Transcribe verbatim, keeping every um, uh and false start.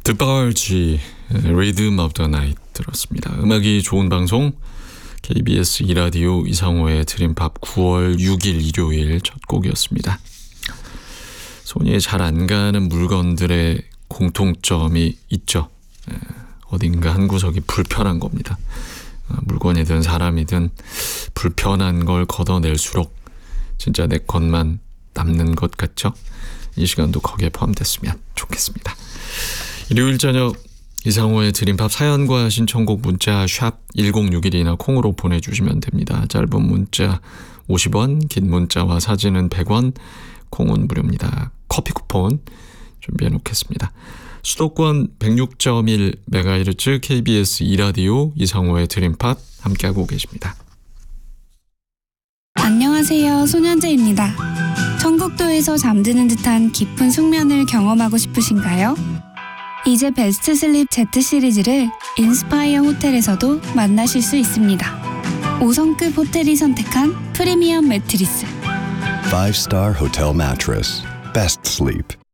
The Barge, Rhythm of the Night 들었습니다. 음악이 좋은 방송 케이비에스 이 라디오 이상호의 드림팝 구월 육일 일요일 첫 곡이었습니다. 손이 잘 안 가는 물건들의 공통점이 있죠. 어딘가 한 구석이 불편한 겁니다. 물건이든 사람이든 불편한 걸 걷어낼수록 진짜 내 것만 남는 것 같죠? 이 시간도 거기에 포함됐으면 좋겠습니다. 일요일 저녁 이상호의 드림팝 사연과 신청곡 문자 샵 일공육일이나 콩으로 보내주시면 됩니다. 짧은 문자 오십 원, 긴 문자와 사진은 백 원, 콩은 무료입니다. 커피 쿠폰 준비해 놓겠습니다. 수도권 백육 점 일 메가헤르츠 케이비에스 이 라디오 이상호의 드림팝 함께하고 계십니다. 안녕하세요. 손현재입니다. 청국도에서 잠드는 듯한 깊은 숙면을 경험하고 싶으신가요? 이제 베스트 슬립 Z 시리즈를 인스파이어 호텔에서도 만나실 수 있습니다. 오 성급 호텔이 선택한 프리미엄 매트리스 Five star hotel mattress. Best sleep.